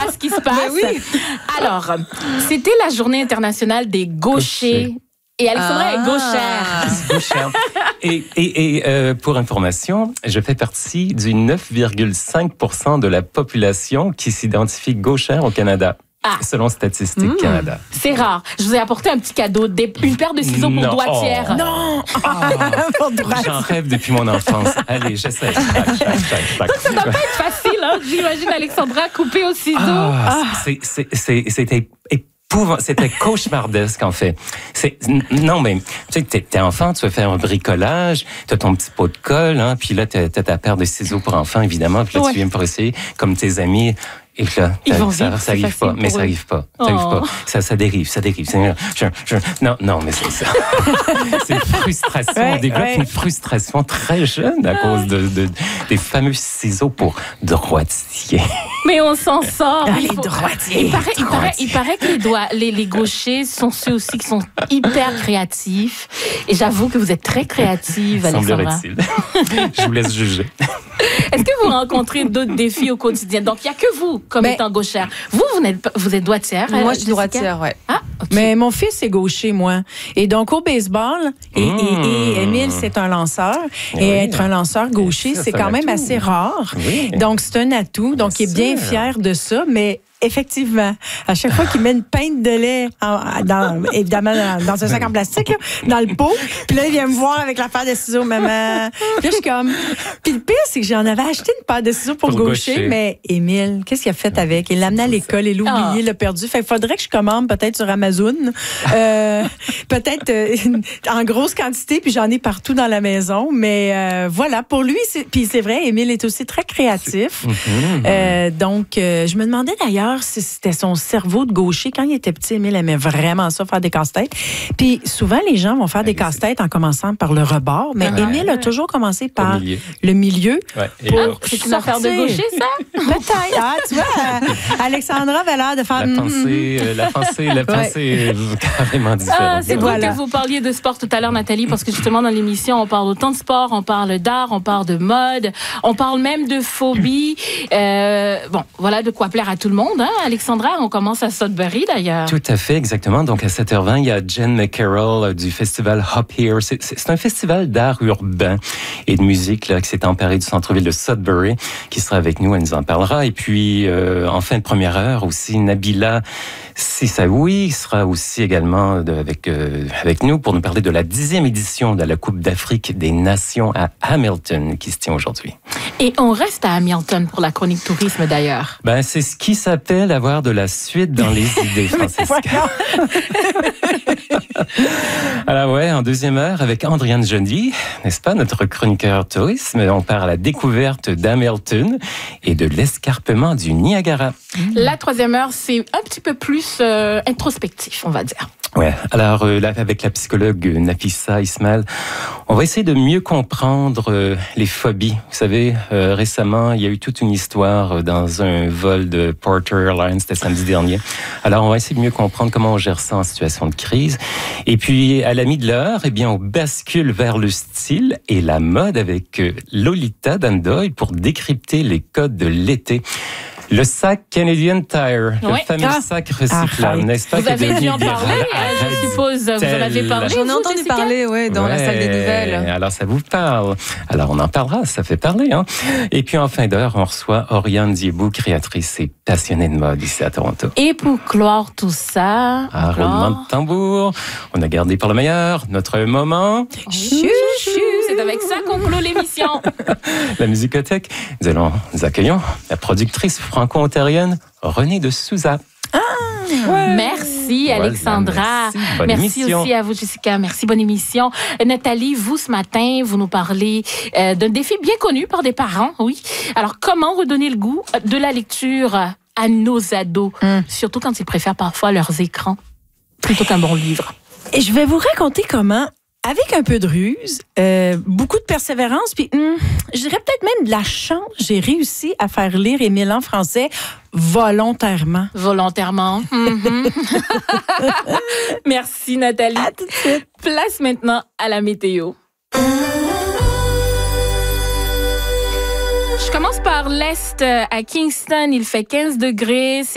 ce qui se passe. Oui. Alors, c'était la journée internationale des gauchers. Et Alexandra est gauchère. Et pour information, je fais partie du 9,5% de la population qui s'identifie gauchère au Canada. Selon Statistique Canada. C'est rare. Je vous ai apporté un petit cadeau, une paire de ciseaux pour doigtière. Non! J'en rêve depuis mon enfance. Allez, j'essaie. Donc, ça doit pas être facile, hein? J'imagine Alexandra couper au ciseau. C'était cauchemardesque, en fait. Non, mais, tu sais, t'es enfant, tu vas faire un bricolage, t'as ton petit pot de colle, hein, puis là, t'as ta paire de ciseaux pour enfants, évidemment, puis là, tu viens pour essayer, comme tes amis. Et là, ça arrive pas. Mais ça arrive pas. Ça dérive. Non, mais c'est ça. C'est une frustration. On développe une frustration très jeune à cause des fameux ciseaux pour droitier. Mais on s'en sort. Les droitiers. Il paraît que les gauchers sont ceux aussi qui sont hyper créatifs. Et j'avoue que vous êtes très créative, Alexandra. Semblerait-il. Je vous laisse juger. Est-ce que vous rencontrez d'autres défis au quotidien? Donc, il n'y a que vous, comme étant gauchère. Vous êtes droitière? Moi, je suis droitière, oui. Ah, OK. Mais mon fils est gaucher, moi. Et donc, au baseball, et Émile, c'est un lanceur. Et être un lanceur gaucher, c'est quand même assez rare. Oui. Donc, c'est un atout. Donc, il est bien fier de ça. Mais effectivement, à chaque fois qu'il met une pinte de lait, évidemment, dans un sac en plastique, là, dans le pot, puis là, il vient me voir avec la paire de ciseaux, maman. Puis là, je suis comme... Puis le pire, c'est que j'en avais acheté une paire de ciseaux pour gaucher, mais Émile, qu'est-ce qu'il a fait avec? Il l'a amené à l'école, il l'a oublié, il l'a perdu. Fait qu'il faudrait que je commande peut-être sur Amazon, peut-être en grosse quantité, puis j'en ai partout dans la maison. Mais voilà, pour lui, puis c'est vrai, Émile est aussi très créatif. Donc, je me demandais d'ailleurs si c'était son cerveau de gaucher. Quand il était petit, Émile aimait vraiment ça, faire des casse-têtes. Puis souvent, les gens vont faire des casse-têtes en commençant par le rebord, mais Émile a toujours commencé par le milieu. C'est une affaire de gaucher, ça? Peut-être. Tu vois, Alexandra avait l'air de faire... La pensée est carrément différente. C'est drôle que vous parliez de sport tout à l'heure, Nathalie, parce que justement, dans l'émission, on parle autant de sport, on parle d'art, on parle de mode, on parle même de phobie. Bon, voilà de quoi plaire à tout le monde. Hein? Alexandra, on commence à Sudbury, d'ailleurs. Tout à fait, exactement. Donc, à 7h20, il y a Jen McCarroll du festival Hop Here. C'est un festival d'art urbain et de musique là, qui s'est emparé du centre-ville de Sudbury, qui sera avec nous, elle nous en parlera. Et puis, en fin de première heure, aussi, Nabila Sissaoui sera aussi également avec nous pour nous parler de la 10e édition de la Coupe d'Afrique des Nations à Hamilton, qui se tient aujourd'hui. Et on reste à Hamilton pour la chronique tourisme, d'ailleurs. Ben, c'est ce qui s'appelle avoir de la suite dans les idées, Francesca. Alors ouais, en deuxième heure, avec Andréane Joly, n'est-ce pas, notre chroniqueur tourisme, on part à la découverte d'Hamilton et de l'escarpement du Niagara. La troisième heure, c'est un petit peu plus introspectif, on va dire. Ouais. Alors là, avec la psychologue Nafissa Ismail, on va essayer de mieux comprendre les phobies. Vous savez, récemment, il y a eu toute une histoire dans un vol de Porter Airlines, c'était samedi dernier. Alors, on va essayer de mieux comprendre comment on gère ça en situation de crise. Et puis, à la mi de l'heure, eh bien, on bascule vers le style et la mode avec Lolita Dandoy pour décrypter les codes de l'été. Le sac Canadian Tire, le fameux sac recyclable, n'est-ce pas? Vous avez dû en parler, je suppose. Vous en avez parlé. J'en ai entendu parler, dans la salle des nouvelles. Alors, ça vous parle. Alors, on en parlera, ça fait parler. Hein? Et puis, en fin d'heure, on reçoit Oriane Diébou, créatrice et passionnée de mode ici à Toronto. Et pour clore tout ça... roulement de tambour. On a gardé pour le meilleur notre moment. C'est avec ça qu'on clôt l'émission. La musicothèque. Nous accueillons la productrice franco-ontarienne Renée de Souza. Merci Alexandra. Merci aussi à vous Jessica. Merci, bonne émission. Nathalie, vous ce matin, vous nous parlez d'un défi bien connu par des parents, oui. Alors comment redonner le goût de la lecture à nos ados, surtout quand ils préfèrent parfois leurs écrans plutôt qu'un bon livre? Et je vais vous raconter comment, avec un peu de ruse, beaucoup de persévérance, puis je dirais peut-être même de la chance, j'ai réussi à faire lire Émile en français volontairement. Volontairement. Merci Nathalie. À tout de suite. Place maintenant à la météo. Je commence par l'Est. À Kingston, il fait 15 degrés.